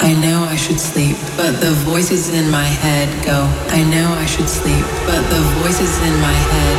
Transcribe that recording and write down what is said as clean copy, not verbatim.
I know I should sleep, but the voices in my head go, I know I should sleep, but the voices in my head